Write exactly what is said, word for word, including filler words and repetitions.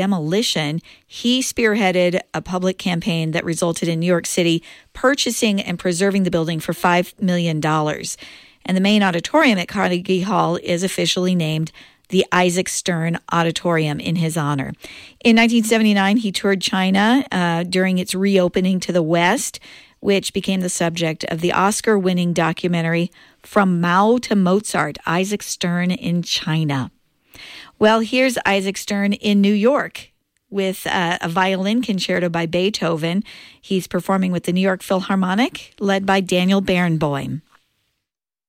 demolition, he spearheaded a public campaign that resulted in New York City purchasing and preserving the building for five million dollars. And the main auditorium at Carnegie Hall is officially named the Isaac Stern Auditorium in his honor. In nineteen seventy-nine, he toured China uh, during its reopening to the West, which became the subject of the Oscar-winning documentary From Mao to Mozart, Isaac Stern in China. Well, here's Isaac Stern in New York with uh, a violin concerto by Beethoven. He's performing with the New York Philharmonic, led by Daniel Barenboim.